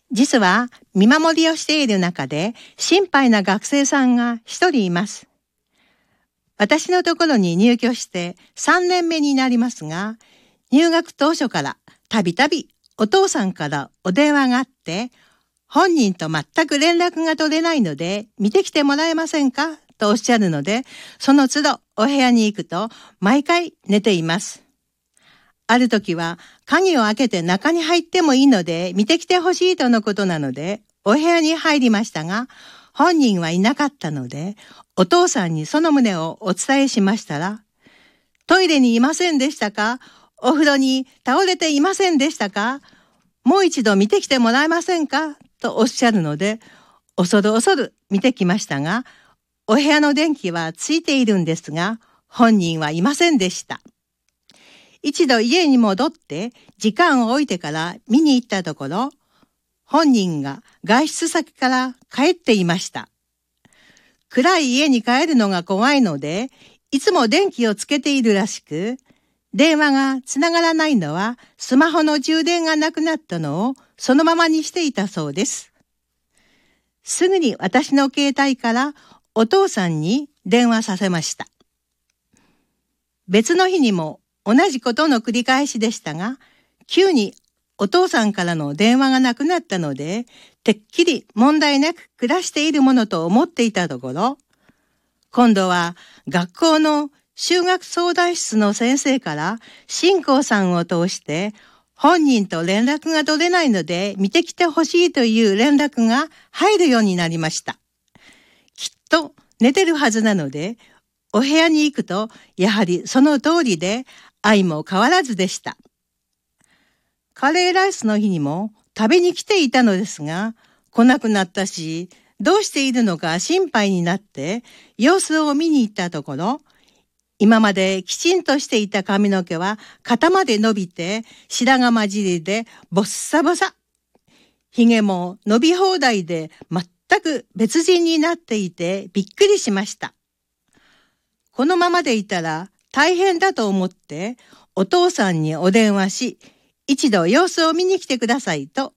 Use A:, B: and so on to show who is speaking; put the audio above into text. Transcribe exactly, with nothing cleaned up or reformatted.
A: 実は見守りをしている中で心配な学生さんが一人います。私のところに入居してさんねんめになりますが、入学当初からたびたびお父さんからお電話があって、本人と全く連絡が取れないので見てきてもらえませんかとおっしゃるので、その都度お部屋に行くと毎回寝ています。ある時は鍵を開けて中に入ってもいいので見てきてほしいとのことなのでお部屋に入りましたが、本人はいなかったのでお父さんにその旨をお伝えしましたら、トイレにいませんでしたか？お風呂に倒れていませんでしたか？もう一度見てきてもらえませんか？とおっしゃるので、恐る恐る見てきましたが、お部屋の電気はついているんですが、本人はいませんでした。一度家に戻って時間を置いてから見に行ったところ、本人が外出先から帰っていました。暗い家に帰るのが怖いので、いつも電気をつけているらしく、電話がつながらないのはスマホの充電がなくなったのをそのままにしていたそうです。すぐに私の携帯からお父さんに電話させました。別の日にも同じことの繰り返しでしたが、急にお父さんからの電話がなくなったので、てっきり問題なく暮らしているものと思っていたところ、今度は学校の修学相談室の先生から新光さんを通して本人と連絡が取れないので見てきてほしいという連絡が入るようになりました。きっと寝てるはずなので、お部屋に行くとやはりその通りで相も変わらずでした。カレーライスの日にも食べに来ていたのですが、来なくなったし、どうしているのか心配になって様子を見に行ったところ、今まできちんとしていた髪の毛は肩まで伸びて白髪混じりでボッサボサ。ひげも伸び放題で全く別人になっていてびっくりしました。このままでいたら大変だと思ってお父さんにお電話し、一度様子を見に来てくださいと